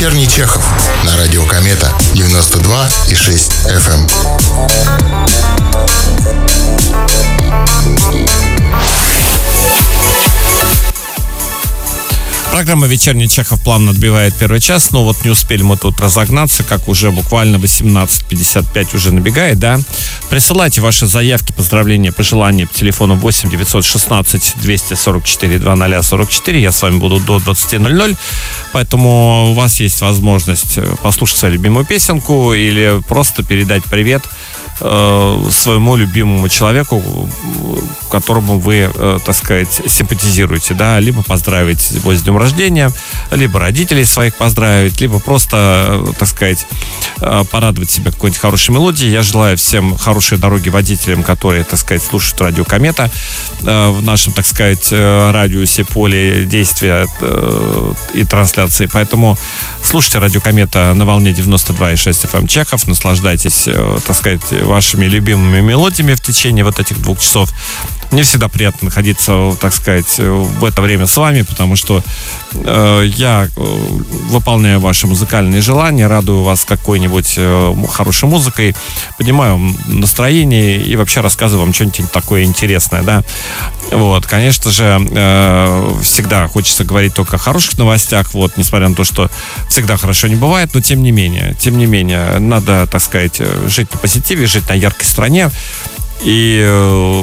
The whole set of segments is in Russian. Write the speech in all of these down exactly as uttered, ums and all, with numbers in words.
Вечерний Чехов на радио Комета девяносто два и шесть эф эм. Программа «Вечерний Чехов» плавно отбивает первый час, но вот не успели мы тут разогнаться, как уже буквально восемнадцать пятьдесят пять уже набегает, да? Присылайте ваши заявки, поздравления, пожелания по телефону восемь девятьсот шестнадцать двести сорок четыре двадцать сорок четыре. Я с вами буду до двадцати ноль-ноль, поэтому у вас есть возможность послушать свою любимую песенку или просто передать привет э, своему любимому человеку, которому вы, э, так сказать, симпатизируете, да, либо поздравить его с днем рождения, либо родителей своих поздравить, либо просто, э, так сказать, э, порадовать себя какой-нибудь хорошей мелодией. Я желаю всем хорошей дороги водителям, которые, так сказать, слушают радио Комета э, в нашем, так сказать, э, радиусе поле действия э, и трансляции. Поэтому слушайте радио Комета на волне девяносто два и шесть эф эм Чехов, наслаждайтесь, э, так сказать, вашими любимыми мелодиями в течение вот этих двух часов. Мне всегда приятно находиться, так сказать, в это время с вами, потому что э, я э, выполняю ваши музыкальные желания, радую вас какой-нибудь э, хорошей музыкой, поднимаю настроение и вообще рассказываю вам что-нибудь такое интересное, да. Вот, конечно же, э, всегда хочется говорить только о хороших новостях, вот, несмотря на то, что всегда хорошо не бывает, но тем не менее, тем не менее, надо, так сказать, жить на позитиве, жить на яркой стране и, э,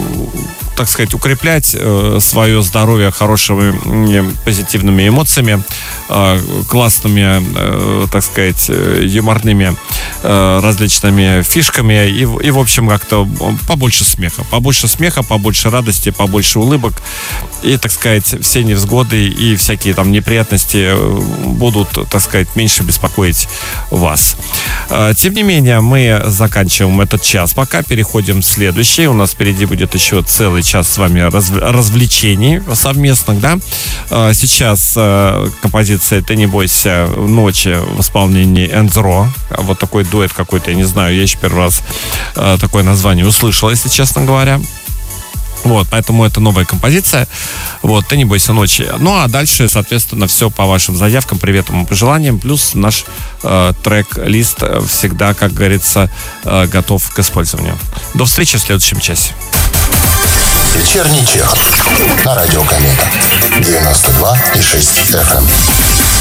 так сказать, укреплять э, свое здоровье хорошими позитивными эмоциями, э, классными, э, так сказать, юморными э, различными фишками и, и, в общем, как-то побольше смеха. Побольше смеха, побольше радости, побольше улыбок. И, так сказать, все невзгоды и всякие там неприятности будут, так сказать, меньше беспокоить вас. Э, тем не менее, мы заканчиваем этот час. Пока переходим в следующий. У нас впереди будет еще целый час с вами разв- развлечений совместных, да. Сейчас э, композиция «Ты не бойся ночи» в исполнении Энзро. Вот такой дуэт какой-то, я не знаю, я еще первый раз э, такое название услышал, если честно говоря. Вот, поэтому это новая композиция. Вот, «Ты не бойся ночи». Ну, а дальше, соответственно, все по вашим заявкам, приветам и пожеланиям. Плюс наш э, трек-лист всегда, как говорится, э, готов к использованию. До встречи в следующем часе. Вечерний Чехов на радио Комета девяносто два и шесть эф эм.